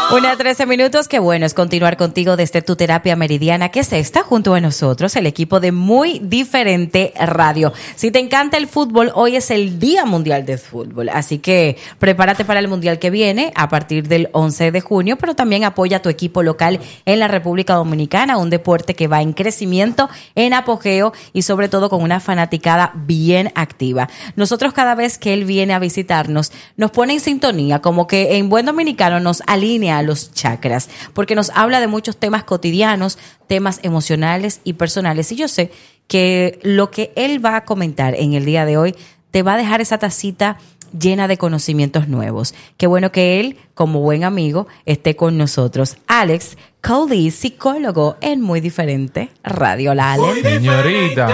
1:13. Qué bueno es continuar contigo desde tu terapia meridiana, que es esta, junto a nosotros, el equipo de Muy Diferente Radio. Si te encanta el fútbol, hoy es el Día Mundial del Fútbol, así que prepárate para el Mundial que viene a partir del 11 de junio, pero también apoya a tu equipo local en la República Dominicana, un deporte que va en crecimiento, en apogeo y sobre todo con una fanaticada bien activa. Nosotros cada vez que él viene a visitarnos, nos pone en sintonía, como que en buen dominicano nos alinea a los chakras, porque nos habla de muchos temas cotidianos, temas emocionales y personales. Y yo sé que lo que él va a comentar en el día de hoy te va a dejar esa tacita llena de conocimientos nuevos. Qué bueno que él, como buen amigo, esté con nosotros. Alex Coley, psicólogo en Muy Diferente Radio. Hola, Alex. Señorita.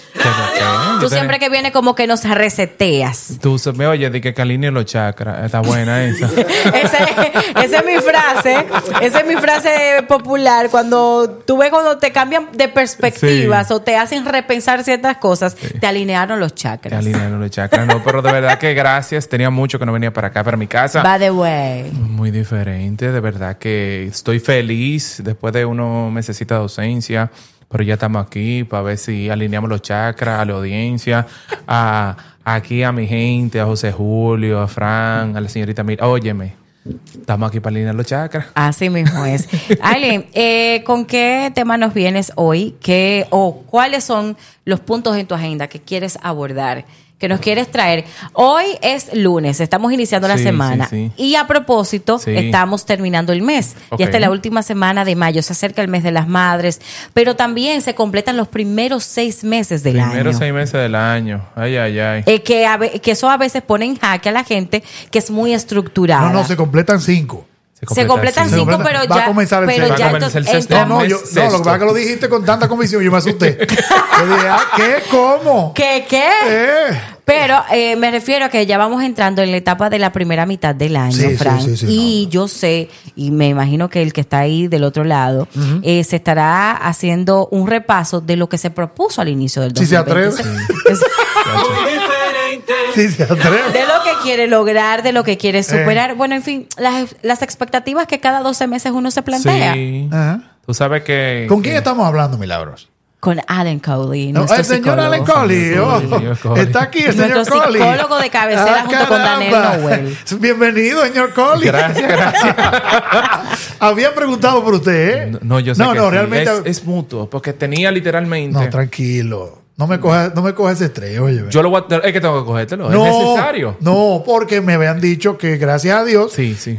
Tú siempre que vienes como que nos reseteas. Tú me oyes de que alineen los chakras. Está buena esa. Esa es mi frase. Esa es mi frase popular. Cuando tú ves cuando te cambian de perspectivas, sí, o te hacen repensar ciertas cosas, sí, te alinearon los chakras. Te alinearon los chakras. No, pero de verdad que gracias. Tenía mucho que no venía para acá, para mi casa. By the way. Muy diferente. De verdad que estoy feliz después de unos mesecitos de ausencia. Pero ya estamos aquí para ver si alineamos los chakras a la audiencia, aquí a mi gente, a José Julio, a Fran, a la señorita Mira. Óyeme, estamos aquí para alinear los chakras. Así mismo es. Aileen, ¿con qué tema nos vienes hoy? ¿Cuáles son los puntos en tu agenda que quieres abordar, que nos quieres traer? Hoy es lunes, estamos iniciando la semana. Sí. Y a propósito, estamos terminando el mes. Okay. Ya está la última semana de mayo, se acerca el mes de las madres, pero también se completan los primeros 6 meses del año. Primeros 6 meses del año. Ay, ay, ay. Que eso a veces pone en jaque a la gente que es muy estructurada. No, se completan 5. Se completan 5, pero ya... Va a comenzar el sexto. No, lo que pasa es que lo dijiste con tanta convicción, yo me asusté. Yo dije, ¿qué? ¿Cómo? ¿Qué? Pero me refiero a que ya vamos entrando en la etapa de la primera mitad del año, Frank. Sí, yo sé, y me imagino que el que está ahí del otro lado, se estará haciendo un repaso de lo que se propuso al inicio del 2020. Si se atreve. Si se atreve. De lo que quiere lograr, de lo que quiere superar. Bueno, en fin, las expectativas que cada 12 meses uno se plantea. Sí. Tú sabes que... ¿Con quién estamos hablando, Milagros? Con Alan Coley, el señor Alan Coley. Está aquí el señor Coley. Nuestro psicólogo de cabecera junto con Daniel Noel. Bienvenido, señor Coley. Gracias. Había preguntado por usted, ¿eh? No, yo sé que realmente es mutuo, porque tenía literalmente... No, tranquilo. No me cojas ese estrés, oye. Yo es que tengo que cogértelo. No, es necesario. No, porque me habían dicho que gracias a Dios,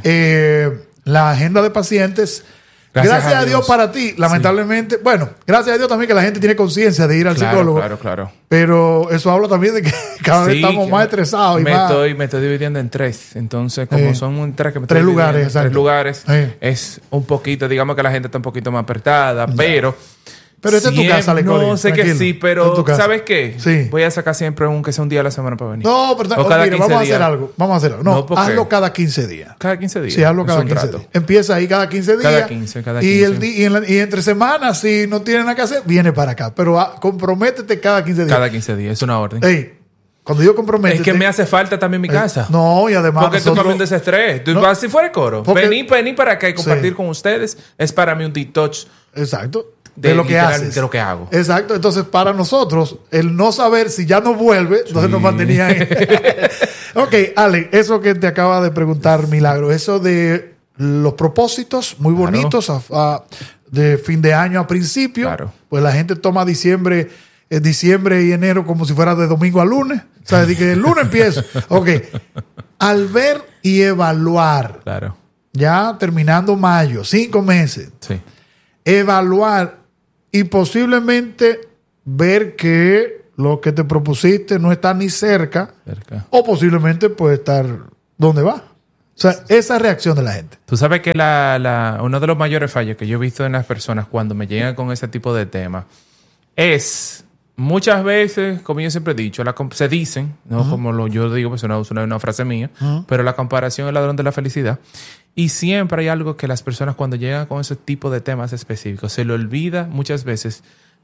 la agenda de pacientes... Gracias a Dios para ti, lamentablemente. Sí. Bueno, gracias a Dios también que la gente tiene conciencia de ir al psicólogo. Claro. Pero eso habla también de que cada vez estamos más estresados. Me estoy dividiendo en 3. Entonces, como son 3 que me estoy 3 lugares, 3 lugares, es un poquito, digamos que la gente está un poquito más apertada, pero esta es tu casa, Alex. No, sé que sí, pero ¿sabes qué? Sí. Voy a sacar siempre que sea un día a la semana para venir. No, pero mira, vamos a hacer algo. No, hazlo cada 15 días. Cada 15 días. Sí, hazlo cada 15 días. Empieza ahí cada 15 días. Cada 15. Y entre semanas, si no tienes nada que hacer, viene para acá. Pero comprométete cada 15 días. Cada 15 días, es una orden. Cuando yo comprométete... Es que me hace falta también mi casa. No, y además... Porque tú también desestrés. Tú vas si fuera coro. Venir para acá y compartir con ustedes es para mí un detox. Exacto. De lo que haces. De lo que hago. Exacto. Entonces, para nosotros, el no saber si ya no vuelve, entonces nos mantenía ahí. Ok, Ale, eso que te acaba de preguntar, Milagro, eso de los propósitos muy bonitos de fin de año a principio, pues la gente toma diciembre y enero como si fuera de domingo a lunes. O sea, de que el lunes empiezo. Ok. Al ver y evaluar, ya terminando mayo, 5 meses, evaluar y posiblemente ver que lo que te propusiste no está ni cerca. O posiblemente puede estar donde va. O sea, esa reacción de la gente. Tú sabes que uno de los mayores fallos que yo he visto en las personas cuando me llegan con ese tipo de temas es muchas veces, como yo siempre he dicho, se dicen, no como yo digo, pues es una frase mía, pero la comparación es el ladrón de la felicidad. Y siempre hay algo que las personas cuando llegan con ese tipo de temas específicos se le olvida muchas veces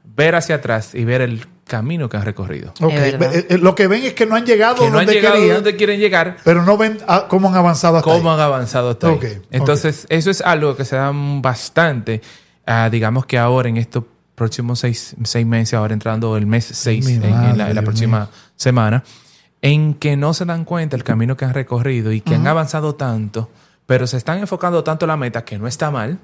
ver hacia atrás y ver el camino que han recorrido. Okay. Lo que ven es que no han llegado donde quieren llegar, pero no ven cómo han avanzado hasta cómo han avanzado hasta ahí. Okay. Entonces, eso es algo que se da bastante, digamos que ahora en estos próximos seis meses, ahora entrando el mes 6 en la próxima semana, en que no se dan cuenta el camino que han recorrido y que han avanzado tanto, pero se están enfocando tanto en la meta, que no está mal,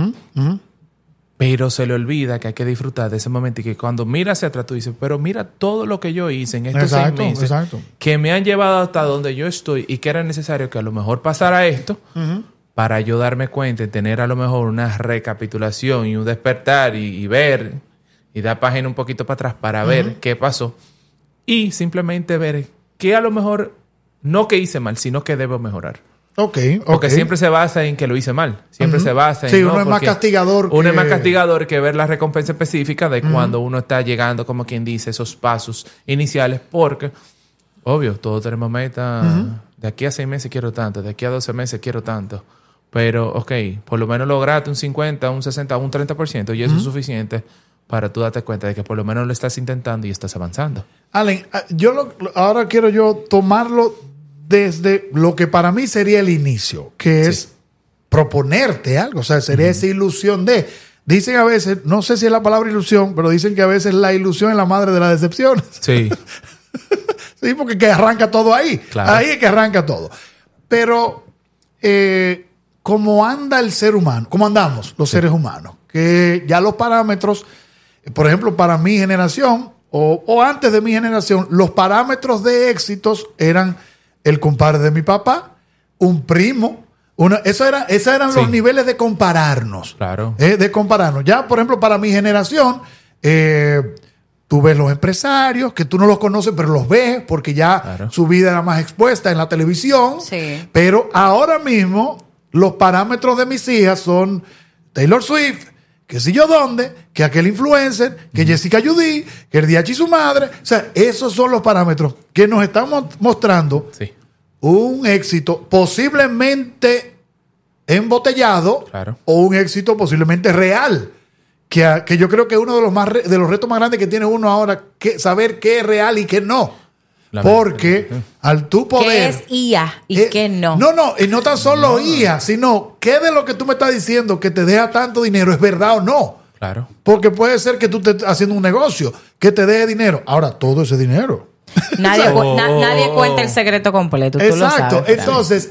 pero se le olvida que hay que disfrutar de ese momento y que cuando miras hacia atrás tú dices, pero mira todo lo que yo hice en estos 6 meses que me han llevado hasta donde yo estoy y que era necesario que a lo mejor pasara esto para yo darme cuenta y tener a lo mejor una recapitulación y un despertar y ver y dar página un poquito para atrás para ver qué pasó y simplemente ver que a lo mejor no que hice mal, sino que debo mejorar. Porque siempre se basa en que lo hice mal. Siempre se basa en... Sí, uno es más castigador Uno es más castigador que ver la recompensa específica de cuando uno está llegando, como quien dice, esos pasos iniciales. Porque, obvio, todos tenemos metas. De aquí a 6 meses quiero tanto. De aquí a 12 meses quiero tanto. Pero, por lo menos lograste un 50, un 60, un 30%. Y eso es suficiente para tú darte cuenta de que por lo menos lo estás intentando y estás avanzando. Allen, ahora quiero yo tomarlo desde lo que para mí sería el inicio, que es proponerte algo. O sea, sería esa ilusión de... Dicen a veces, no sé si es la palabra ilusión, pero dicen que a veces la ilusión es la madre de las decepciones. Sí. Sí, porque que arranca todo ahí. Claro. Ahí es que arranca todo. Pero, ¿cómo anda el ser humano? ¿Cómo andamos los seres humanos? Que ya los parámetros, por ejemplo, para mi generación o antes de mi generación, los parámetros de éxitos eran el compadre de mi papá, un primo. Esos eran los niveles de compararnos. Claro. De compararnos. Ya, por ejemplo, para mi generación, tú ves los empresarios, que tú no los conoces, pero los ves porque ya su vida era más expuesta en la televisión. Sí. Pero ahora mismo, los parámetros de mis hijas son Taylor Swift, que si yo dónde, que aquel influencer, que Jessica Judy, que el DH y su madre. O sea, esos son los parámetros que nos están mostrando un éxito posiblemente embotellado o un éxito posiblemente real. Que yo creo que uno de los retos más grandes que tiene uno ahora, que saber qué es real y qué no. Porque al tú poder... ¿Qué es IA y qué no? No, y no tan solo IA, sino qué de lo que tú me estás diciendo que te deja tanto dinero es verdad o no. Claro. Porque puede ser que tú estés haciendo un negocio que te deje dinero. Ahora, todo ese dinero. Nadie cuenta el secreto completo. Tú Exacto. lo sabes, entonces,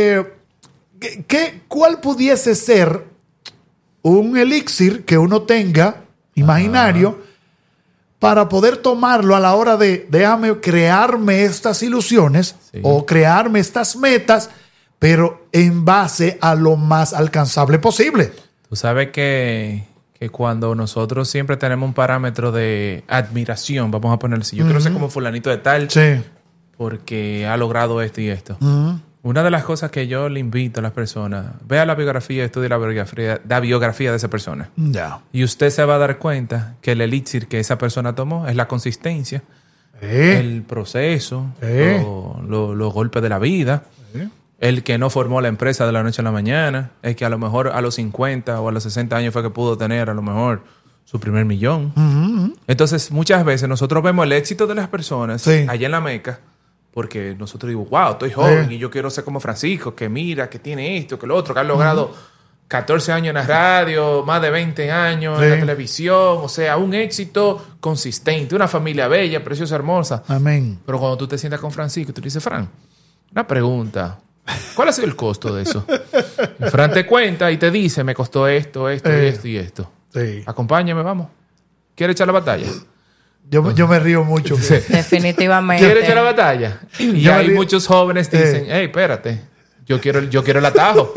¿cuál pudiese ser un elixir que uno tenga imaginario para poder tomarlo a la hora de déjame crearme estas ilusiones o crearme estas metas, pero en base a lo más alcanzable posible? Tú sabes que cuando nosotros siempre tenemos un parámetro de admiración, vamos a ponerle así, yo quiero ser como fulanito de tal porque ha logrado esto y esto. Una de las cosas que yo le invito a las personas, vea la biografía, estudie la biografía de esa persona. Y usted se va a dar cuenta que el elixir que esa persona tomó es la consistencia, el proceso, los golpes de la vida, el que no formó la empresa de la noche a la mañana, el que a lo mejor a los 50 o a los 60 años fue que pudo tener a lo mejor su primer millón. Entonces, muchas veces nosotros vemos el éxito de las personas allá en la Meca, porque nosotros digo, wow, estoy joven y yo quiero ser como Francisco, que mira, que tiene esto, que lo otro, que ha logrado 14 años en la radio, más de 20 años en la televisión, o sea, un éxito consistente, una familia bella, preciosa, hermosa. Amén. Pero cuando tú te sientas con Francisco, tú le dices, Fran, una pregunta, ¿cuál ha sido el costo de eso? Y Fran te cuenta y te dice, me costó esto y esto. Acompáñame, vamos. ¿Quieres echar la batalla? Yo me río mucho. Definitivamente. ¿Quieres echar la batalla? Y hay muchos jóvenes que dicen, hey, espérate, yo quiero el atajo.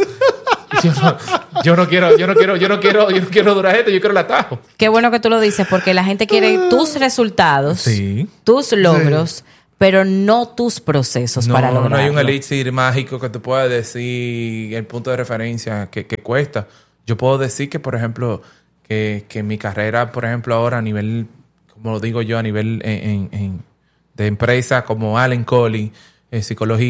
Yo no quiero durar esto, yo quiero el atajo. Qué bueno que tú lo dices, porque la gente quiere tus resultados, tus logros, pero no tus procesos para lograrlo. No hay un elixir mágico que te pueda decir el punto de referencia que cuesta. Yo puedo decir que, por ejemplo, que mi carrera, por ejemplo, ahora a nivel, como lo digo yo, a nivel de empresa como Allen Collins,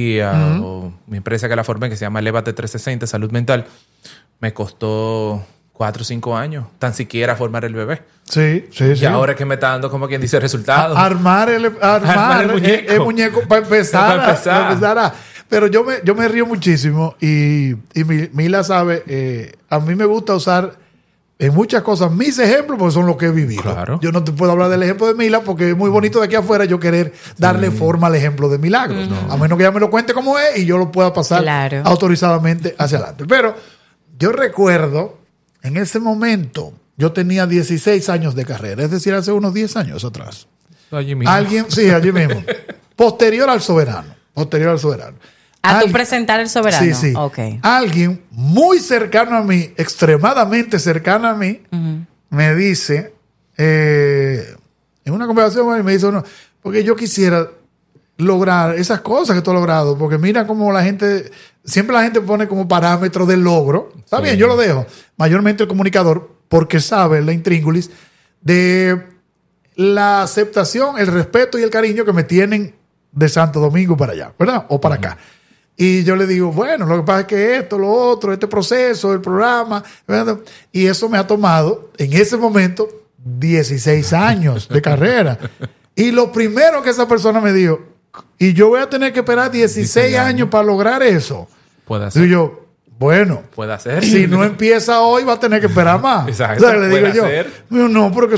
psicología, o mi empresa que la formé, que se llama Elevate 360, salud mental, me costó 4 o 5 años, tan siquiera formar el bebé. Sí. Y ahora que me está dando, como quien dice, resultados. Armar el muñeco para empezar. Pero yo me río muchísimo y Mila sabe, a mí me gusta usar en muchas cosas mis ejemplos porque son los que he vivido. Claro. Yo no te puedo hablar del ejemplo de Mila porque es muy bonito de aquí afuera yo querer darle forma al ejemplo de Milagros. A menos que ella me lo cuente como es y yo lo pueda pasar autorizadamente hacia adelante. Pero yo recuerdo, en ese momento, yo tenía 16 años de carrera, es decir, hace unos 10 años atrás. Allí mismo. Allí mismo. Posterior al soberano. ¿A tu presentar el soberano? Sí. Okay. Alguien muy cercano a mí, extremadamente cercano a mí, me dice, en una conversación, me dice, no, porque yo quisiera lograr esas cosas que tú has logrado, porque mira cómo siempre la gente pone como parámetro del logro. Está bien, yo lo dejo. Mayormente el comunicador, porque sabe la intríngulis de la aceptación, el respeto y el cariño que me tienen de Santo Domingo para allá, ¿verdad? O para acá. Y yo le digo, bueno, lo que pasa es que esto, lo otro, este proceso, el programa, ¿verdad? Y eso me ha tomado, en ese momento, 16 años de carrera. Y lo primero que esa persona me dijo, y yo voy a tener que esperar 16 años para lograr eso. Puede hacer. Y yo, bueno, puede hacer. Si no empieza hoy, va a tener que esperar más. Exacto. O sea, le digo yo, no, pero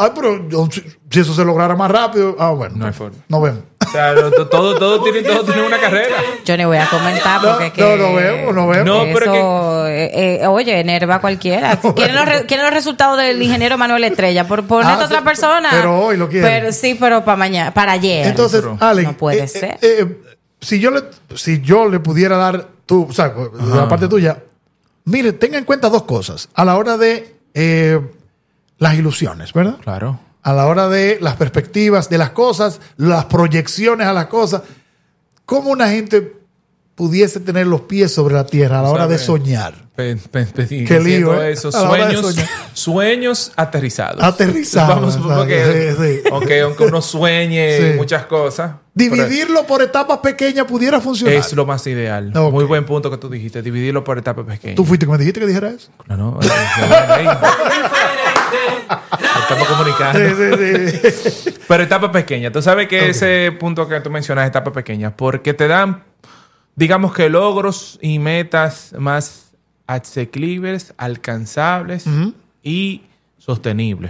si eso se lograra más rápido, bueno, no hay forma. Nos vemos. O sea, todo tiene una carrera. Yo ni voy a comentar porque no vemos. No, pero oye, enerva a cualquiera. ¿Quieren los resultados del ingeniero Manuel Estrella? Por ponerte a otra persona. Pero hoy lo quieren. Pero para mañana, para ayer. Entonces, Alex, no puede ser. Si yo le pudiera dar tú, o sea, de la parte tuya, mire, tenga en cuenta 2 cosas. A la hora de las ilusiones, ¿verdad? Claro. A la hora de las perspectivas de las cosas, las proyecciones a las cosas, ¿cómo una gente pudiese tener los pies sobre la tierra a la hora de soñar? Qué lío, esos sueños aterrizados. Aterrizados. Aunque uno sueñe muchas cosas. Dividirlo por etapas pequeñas pudiera funcionar. Es lo más ideal. Okay. Muy buen punto que tú dijiste. Dividirlo por etapas pequeñas. ¿Tú fuiste que me dijiste que dijera eso? No. Estamos comunicando. Sí. Pero etapas pequeñas. Tú sabes que ese punto que tú mencionas, etapas pequeñas, porque te dan, digamos que logros y metas más asequibles, alcanzables y sostenibles.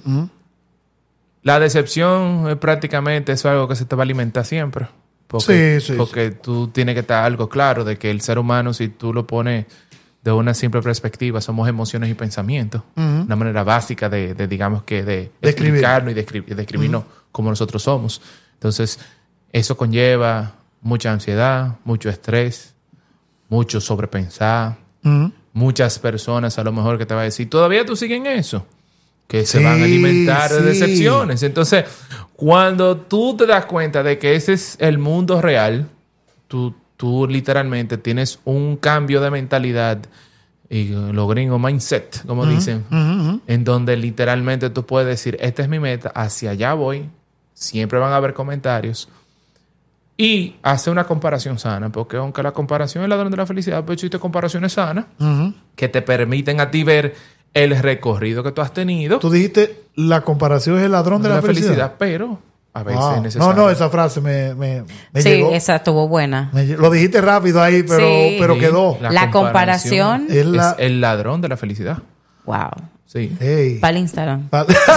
La decepción es prácticamente eso, algo que se te va a alimentar siempre. Porque tú tienes que estar algo claro de que el ser humano, si tú lo pones de una simple perspectiva, somos emociones y pensamientos. Una manera básica de digamos que de explicarnos y describirnos como nosotros somos. Entonces, eso conlleva mucha ansiedad, mucho estrés, mucho sobrepensar. Muchas personas a lo mejor que te va a decir, ¿todavía tú sigues en eso? Que se van a alimentar de decepciones. Entonces, cuando tú te das cuenta de que ese es el mundo real, tú literalmente tienes un cambio de mentalidad, y los gringos mindset, como dicen, en donde literalmente tú puedes decir, esta es mi meta, hacia allá voy, siempre van a haber comentarios, y hace una comparación sana, porque aunque la comparación es el ladrón de la felicidad, pues existen comparaciones sanas que te permiten a ti ver el recorrido que tú has tenido. Tú dijiste, la comparación es el ladrón de la felicidad. Pero a veces es necesario. No, esa frase me llegó. Sí, esa estuvo buena. Lo dijiste rápido ahí, pero quedó. La comparación es el ladrón de la felicidad. Wow. Sí. Hey. Para el Instagram.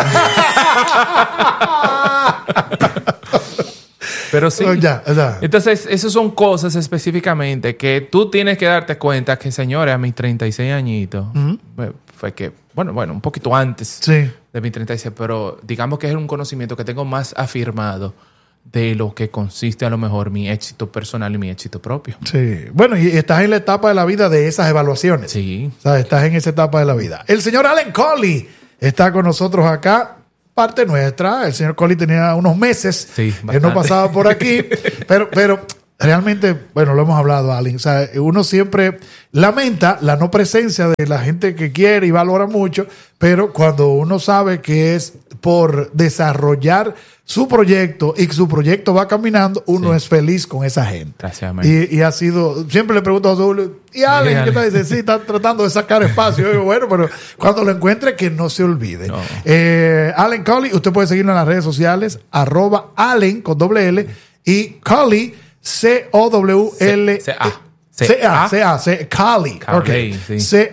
Pero sí. Ya. Entonces, esas son cosas específicamente que tú tienes que darte cuenta que, señores, a mis 36 añitos, fue que, bueno, un poquito antes de mis 36, pero digamos que es un conocimiento que tengo más afirmado de lo que consiste a lo mejor mi éxito personal y mi éxito propio. Sí. Bueno, y estás en la etapa de la vida de esas evaluaciones. Sí. O sea, estás en esa etapa de la vida. El señor Allen Coley está con nosotros acá. Parte nuestra. El señor Coley tenía unos meses que no pasaba por aquí. pero realmente, bueno, lo hemos hablado, Allen. O sea, uno siempre lamenta la no presencia de la gente que quiere y valora mucho, pero cuando uno sabe que es por desarrollar su proyecto y que su proyecto va caminando, uno es feliz con esa gente. Gracias, man. Y ha sido, siempre le pregunto a José Julio, ¿y Allen? ¿Qué tal? Dice, sí, está tratando de sacar espacio. Yo digo, bueno, pero cuando lo encuentre, que no se olvide. No. Allen Collie, usted puede seguirlo en las redes sociales, @Allen con doble L y Collie, Cowle. Collie. Okay. Sí.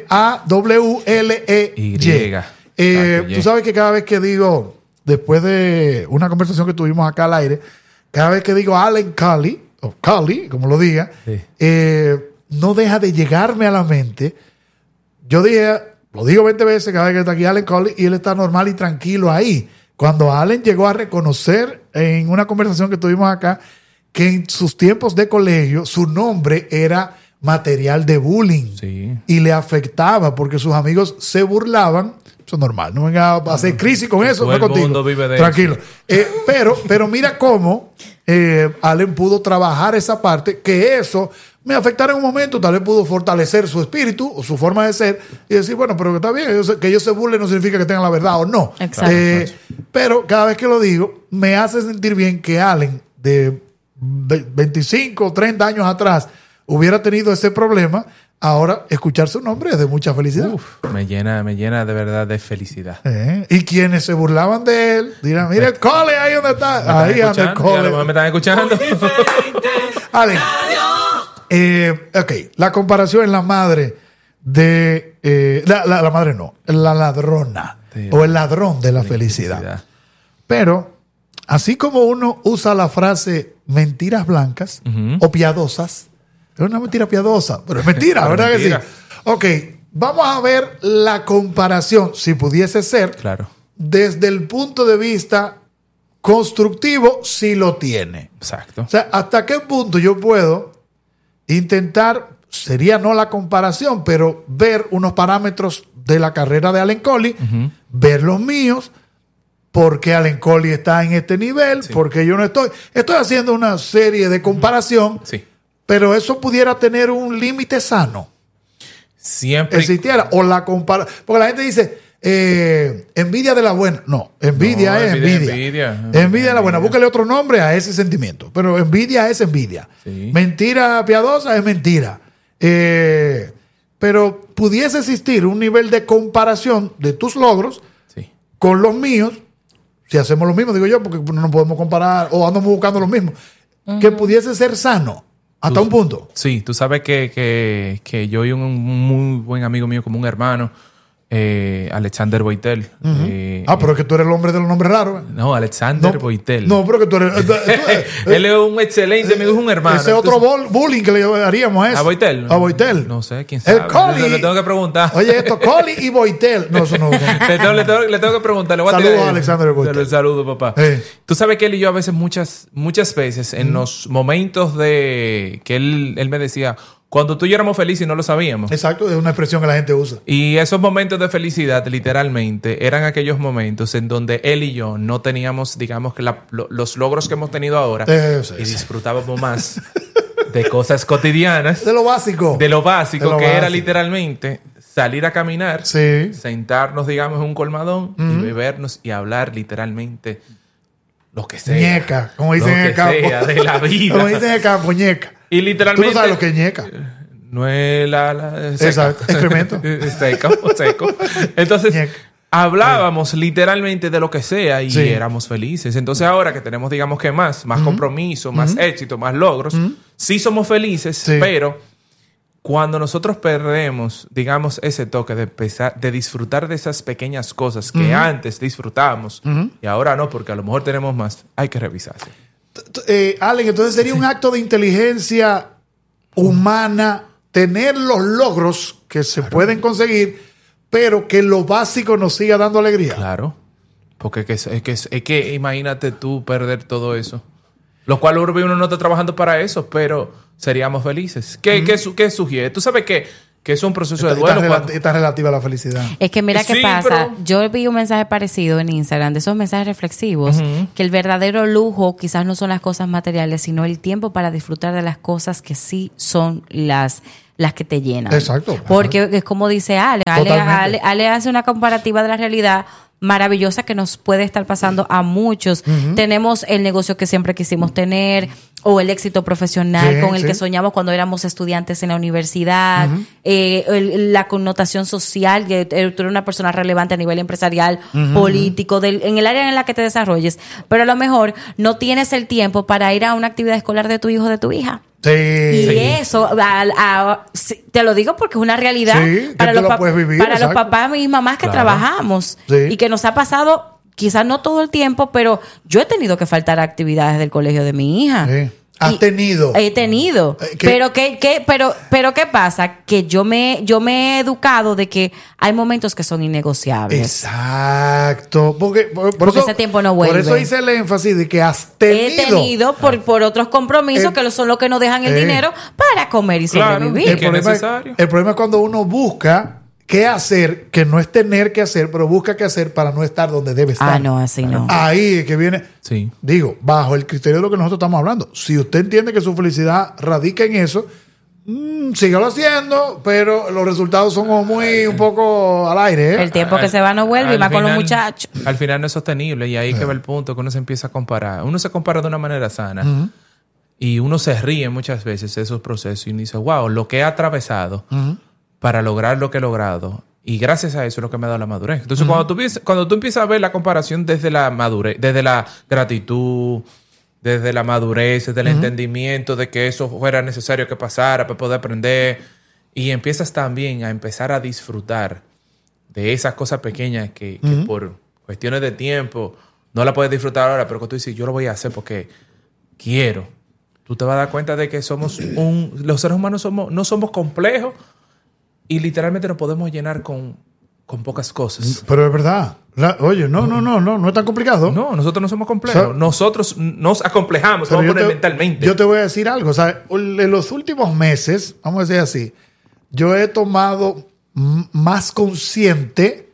Cawley. Tú sabes que cada vez que digo, después de una conversación que tuvimos acá al aire, cada vez que digo Allen Collie, o Collie, como lo diga, Sí. No deja de llegarme a la mente. Yo dije, lo digo 20 veces cada vez que está aquí Allen Collie, y él está normal y tranquilo ahí. Cuando Allen llegó a reconocer en una conversación que tuvimos acá que en sus tiempos de colegio su nombre era material de bullying, Sí. y le afectaba porque sus amigos se burlaban. Eso es normal, no venga a hacer crisis con eso. Todo No el contigo. mundo vive de Tranquilo. Pero mira cómo Allen pudo trabajar esa parte, que eso me afectara en un momento, tal vez pudo fortalecer su espíritu o su forma de ser y decir, bueno, pero que está bien, que ellos se burlen no significa que tengan la verdad o no. Exacto. Pero cada vez que lo digo, me hace sentir bien que Allen de 25 o 30 años atrás hubiera tenido ese problema. Ahora, escuchar su nombre es de mucha felicidad. Me llena de verdad de felicidad. Y quienes se burlaban de él dirán, mira el Cole ahí donde está. Ahí anda el Cole. ¿Me están escuchando? Allen, ok, la comparación es la madre de... la madre no, la ladrona. Sí, o el ladrón de la felicidad. Pero, así como uno usa la frase mentiras blancas o piadosas, es una mentira piadosa, pero es mentira, Pero ¿verdad mentira. que sí? Ok, vamos a ver la comparación, si pudiese ser, Claro. desde el punto de vista constructivo, si lo tiene. Exacto. O sea, ¿hasta qué punto yo puedo intentar, sería no la comparación, pero ver unos parámetros de la carrera de Allen Collie, ver los míos, por qué Allen Collie está en este nivel, porque yo no estoy. Estoy haciendo una serie de comparación, Sí. pero eso pudiera tener un límite sano. Siempre. Existiera. O la compara. Porque la gente dice, envidia de la buena. No, envidia No, es envidia. Envidia de la buena. Búscale otro nombre a ese sentimiento. Pero envidia es envidia. Sí. Mentira piadosa es mentira. Pero pudiese existir un nivel de comparación de tus logros Sí. con los míos. Si hacemos lo mismo, digo yo, porque no nos podemos comparar o andamos buscando lo mismo. Que pudiese ser sano hasta un punto. Sí, tú sabes que yo y un muy buen amigo mío, como un hermano, Alexander Boitel. Pero es que tú eres el hombre de los nombres raros. No, Alexander Boitel. No, pero que tú eres... Él es un excelente amigo, es un hermano. Ese otro bullying que le haríamos a eso. ¿A Boitel? A Boitel. No sé, quién sabe. El Collie. Le tengo que preguntar. Oye, esto, Collie y Boitel. No, eso no. Le tengo que preguntar. Le voy Saludos tirar- a Alexander Boitel. Saludos, papá. Tú sabes que él y yo a veces, muchas veces, en los momentos de que él me decía, cuando tú y yo éramos felices y no lo sabíamos. Exacto, es una expresión que la gente usa. Y esos momentos de felicidad, literalmente, eran aquellos momentos en donde él y yo no teníamos, digamos, que los logros que hemos tenido ahora Sí, y sí. disfrutábamos más de cosas cotidianas, De lo básico. de lo básico, De lo que era básico. literalmente salir a caminar, Sí. sentarnos, digamos, en un colmadón y bebernos y hablar literalmente lo que sea. Ñeca, como dicen Lo en el que campo. sea, de la vida. Como dicen en el campo, ñeca. Y Tú literalmente... no sabes lo que es ñeca. No es la seca. Exacto, excremento. seco. Entonces, Ñeca. hablábamos literalmente de lo que sea y Sí. éramos felices. Entonces, ahora que tenemos, digamos que más compromiso, más éxito, más logros, sí somos felices, Sí. pero cuando nosotros perdemos, digamos, ese toque de empezar, de disfrutar de esas pequeñas cosas que antes disfrutábamos y ahora no, porque a lo mejor tenemos más, hay que revisarse. Allen, entonces sería un acto de inteligencia humana tener los logros que se pueden conseguir, pero que lo básico nos siga dando alegría. Claro. Porque es que imagínate tú perder todo eso. Lo cual uno no está trabajando para eso, pero seríamos felices. ¿Qué sugiere? Tú sabes que es un proceso de duelo. Está relativa a la felicidad. Es que mira qué Sí, pasa. pero- Yo vi un mensaje parecido en Instagram, de esos mensajes reflexivos, que el verdadero lujo quizás no son las cosas materiales, sino el tiempo para disfrutar de las cosas que sí son las que te llenan. Exacto. Porque es como dice Ale. Totalmente. Ale hace una comparativa de la realidad maravillosa que nos puede estar pasando a muchos. Tenemos el negocio que siempre quisimos tener o el éxito profesional con el que soñamos cuando éramos estudiantes en la universidad, la connotación social, que tú eres una persona relevante a nivel empresarial, político, en el área en la que te desarrolles, pero a lo mejor no tienes el tiempo para ir a una actividad escolar de tu hijo o de tu hija. Sí. Y eso, te lo digo porque es una realidad para, los, los papás y mamás que trabajamos y que nos ha pasado, quizás no todo el tiempo, pero yo he tenido que faltar a actividades del colegio de mi hija. Sí. ¿Has tenido? He tenido. Pero ¿qué pasa? Que yo me he educado de que hay momentos que son innegociables. Exacto. Porque eso, ese tiempo no vuelve. Por eso hice el énfasis de que has tenido. He tenido por otros compromisos que son los que nos dejan el dinero para comer y sobrevivir. El problema es cuando uno busca qué hacer, que no es tener que hacer, pero busca qué hacer para no estar donde debe estar. Ah, no, así no. Ahí es que viene, digo, bajo el criterio de lo que nosotros estamos hablando. Si usted entiende que su felicidad radica en eso, sígalo haciendo, pero los resultados son como muy un poco al aire. El tiempo que se va no vuelve, y más con los muchachos. Al final no es sostenible, y ahí que va el punto que uno se empieza a comparar. Uno se compara de una manera sana y uno se ríe muchas veces de esos procesos y dice, wow, lo que he atravesado para lograr lo que he logrado. Y gracias a eso es lo que me ha dado la madurez. Entonces, cuando tú empiezas a ver la comparación desde la madurez, desde la gratitud, desde la madurez, desde el entendimiento de que eso fuera necesario que pasara para poder aprender, y empiezas también a empezar a disfrutar de esas cosas pequeñas que por cuestiones de tiempo no la puedes disfrutar ahora, pero que tú dices, yo lo voy a hacer porque quiero. Tú te vas a dar cuenta de que los seres humanos no somos complejos, y literalmente nos podemos llenar con pocas cosas. Pero es verdad. Oye, no es tan complicado. No, nosotros no somos complejos. O sea, nosotros nos acomplejamos, vamos a poner mentalmente. Yo te voy a decir algo. O sea, en los últimos meses, vamos a decir así, yo he tomado más consciente.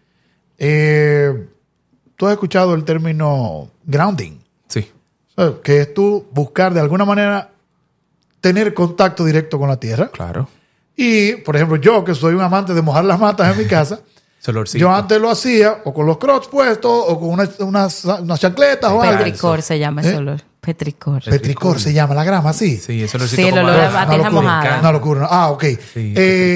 Tú has escuchado el término grounding. Sí. O sea, que es tú buscar de alguna manera tener contacto directo con la tierra. Claro. Y, por ejemplo, yo que soy un amante de mojar las matas en mi casa, yo antes lo hacía o con los crocs puestos o con unas chancletas o algo. Petricor se llama ese olor. Petricor se llama la grama, sí. Sí, ese olorcito. Sí, el olor a tierra mojada. Una locura. Ah, ok. Sí,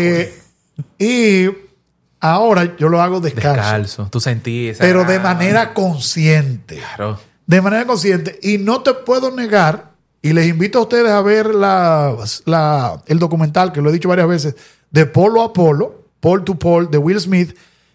y ahora yo lo hago descalzo. Tú sentís esa... Pero de manera consciente. Claro. De manera consciente. Y no te puedo negar, y les invito a ustedes a ver el documental, que lo he dicho varias veces, de Polo a Polo, Pole to Pole, de Will Smith.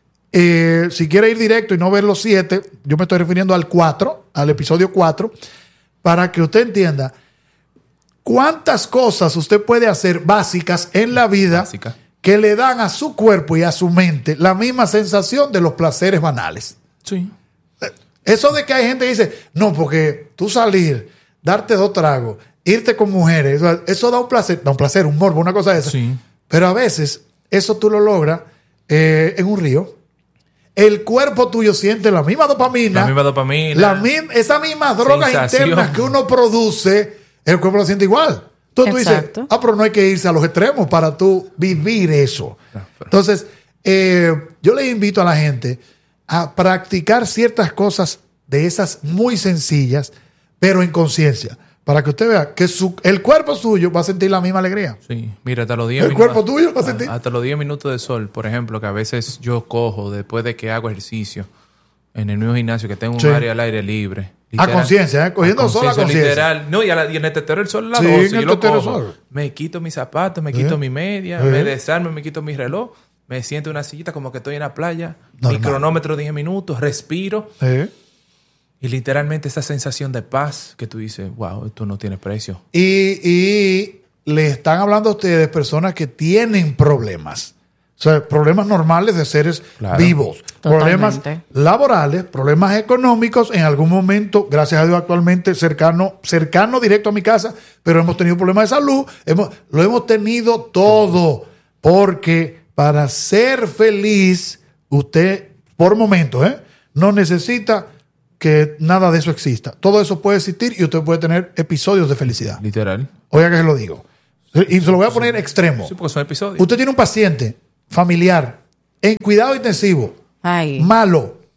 Si quiere ir directo y no ver los 7, yo me estoy refiriendo al episodio 4, para que usted entienda cuántas cosas usted puede hacer básicas en la vida que le dan a su cuerpo y a su mente la misma sensación de los placeres banales. Sí. Eso de que hay gente que dice, no, porque tú salir, darte 2 tragos, irte con mujeres, eso da un placer, un morbo, una cosa de esa. Sí. Pero a veces eso tú lo logras en un río. El cuerpo tuyo siente la misma dopamina. Esa misma drogas internas que uno produce, el cuerpo lo siente igual. Entonces tú dices, pero no hay que irse a los extremos para tú vivir eso. Entonces, yo le invito a la gente a practicar ciertas cosas de esas muy sencillas, pero en conciencia, para que usted vea que el cuerpo suyo va a sentir la misma alegría. Sí, mira, hasta los 10 minutos. El cuerpo tuyo va a sentir. Hasta los 10 minutos de sol, por ejemplo, que a veces yo cojo después de que hago ejercicio en el mismo gimnasio, que tengo un área al aire libre. A conciencia, cogiendo sol a conciencia. Literal. No, y en el tetero del sol a las 12, yo lo cojo. Me quito mis zapatos, me quito mi media, me desarmo, me quito mi reloj, me siento en una sillita como que estoy en la playa, mi cronómetro 10 minutos, respiro. Y literalmente esa sensación de paz que tú dices, wow, esto no tiene precio. Y le están hablando a ustedes personas que tienen problemas. O sea, problemas normales de seres vivos. Totalmente. Problemas laborales, problemas económicos. En algún momento, gracias a Dios, actualmente cercano directo a mi casa, pero hemos tenido problemas de salud. Lo hemos tenido todo. Porque para ser feliz, usted, por momentos, no necesita que nada de eso exista. Todo eso puede existir y usted puede tener episodios de felicidad. Literal. Oiga que se lo digo. Y se lo voy a poner extremo. Sí, porque son episodios. Usted tiene un paciente familiar en cuidado intensivo, malo,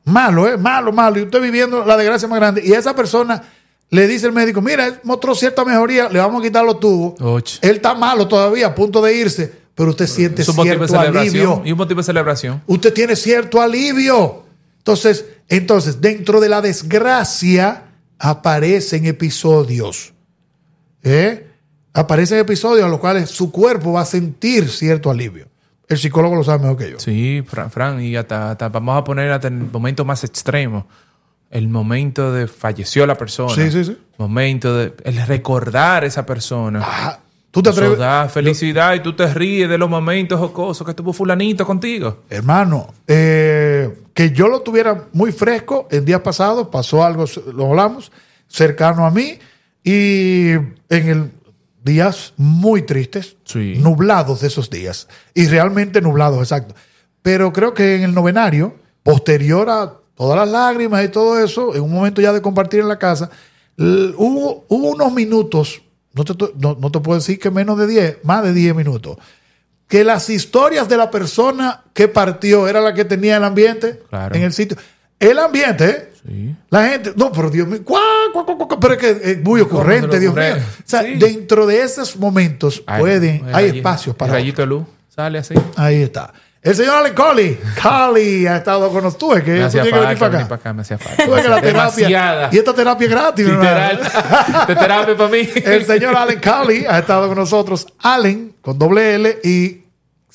Malo, malo. Y usted viviendo la desgracia más grande. Y a esa persona le dice el médico, mira, él mostró cierta mejoría, le vamos a quitar los tubos. Él está malo todavía, a punto de irse, pero usted siente cierto alivio. Y un motivo de celebración. Usted tiene cierto alivio. Entonces, dentro de la desgracia aparecen episodios. Aparecen episodios a los cuales su cuerpo va a sentir cierto alivio. El psicólogo lo sabe mejor que yo. Sí, Fran, y hasta vamos a poner hasta el momento más extremo. El momento de falleció la persona. Sí. Momento de el recordar a esa persona. ¿Tú te atreves? Eso da felicidad y tú te ríes de los momentos jocosos que estuvo fulanito contigo. Hermano, que yo lo tuviera muy fresco el día pasado, pasó algo, lo hablamos, cercano a mí, y días muy tristes, sí. Nublados de esos días, y realmente nublados, exacto. Pero creo que en el novenario, posterior a todas las lágrimas y todo eso, en un momento ya de compartir en la casa, hubo unos minutos, no te puedo decir que menos de 10, más de 10 minutos, que las historias de la persona que partió era la que tenía el ambiente en el sitio. El ambiente, sí. La gente, no, pero Dios mío, pero es que es muy ocurrente, Dios mío. O sea, sí. Dentro de esos momentos hay espacios para. El rayito de luz sale así. Ahí está. El señor Allen Coley ha estado con nosotros. Me hacía falta venir para acá, me hacía falta. Tú ves que la terapia, y esta terapia es gratis. Literal. De terapia para mí. El señor Allen Coley ha estado con nosotros. Allen, con doble L y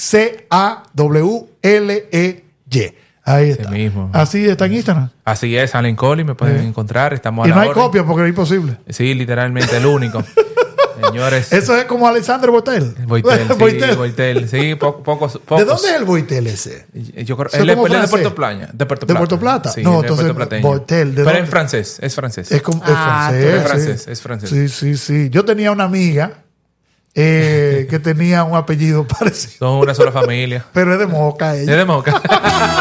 CAWLEY. Ahí está. Mismo. Así está en Instagram. Así es, Allen Coley, me pueden encontrar. Estamos a y la no hay orden. copia porque es imposible. Sí, literalmente el único. Señores. Eso es como Alexander Boitel. Boitel, sí, pocos. ¿De dónde es el Boitel ese? Yo creo él es de Puerto Plata. ¿De Puerto Plata? Sí, no, entonces Boitel. Pero es francés. Es francés. Es francés. Sí. Yo tenía una amiga que tenía un apellido parecido. Son una sola familia. Pero es de Moca ella. Es de Moca.